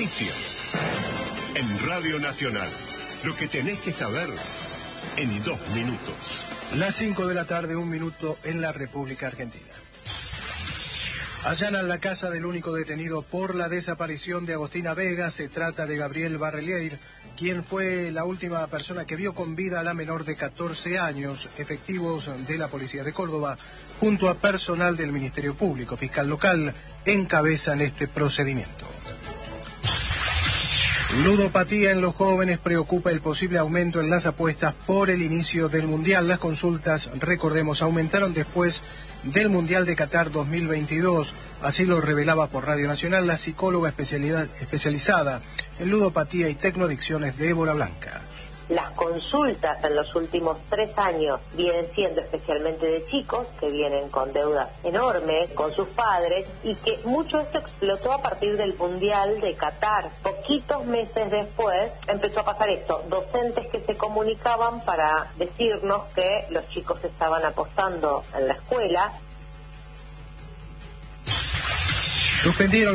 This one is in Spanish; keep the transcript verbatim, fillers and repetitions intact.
Noticias. En Radio Nacional. Lo que tenés que saber en dos minutos. Las cinco de la tarde, un minuto en la República Argentina. Allanan la casa del único detenido por la desaparición de Agostina Vega. Se trata de Gabriel Barrelier, quien fue la última persona que vio con vida a la menor de catorce años. Efectivos de la Policía de Córdoba, junto a personal del Ministerio Público, fiscal local, encabezan este procedimiento. Ludopatía en los jóvenes, preocupa el posible aumento en las apuestas por el inicio del Mundial. Las consultas, recordemos, aumentaron después del Mundial de Qatar dos mil veintidós. Así lo revelaba por Radio Nacional la psicóloga especialidad, especializada en ludopatía y tecnoadicciones, Débora Blanca. Las consultas en los últimos tres años vienen siendo especialmente de chicos que vienen con deudas enormes con sus padres y que mucho esto explotó a partir del Mundial de Qatar. Poquitos meses después empezó a pasar esto, docentes que se comunicaban para decirnos que los chicos estaban apostando en la escuela. Suspendieron